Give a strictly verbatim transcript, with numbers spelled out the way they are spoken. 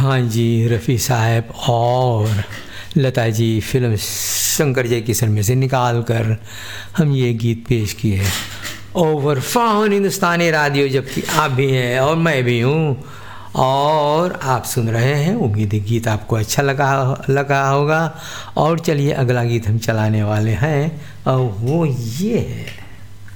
हाँ जी, रफ़ी साहब और लता जी फिल्म शंकर जय किशन में से निकाल कर हम ये गीत पेश किए ओवर फ़ोन हिंदुस्तानी रेडियो, जबकि आप भी हैं और मैं भी हूँ और आप सुन रहे हैं। उम्मीद है गीत आपको अच्छा लगा लगा होगा। और चलिए अगला गीत हम चलाने वाले हैं और वो ये है।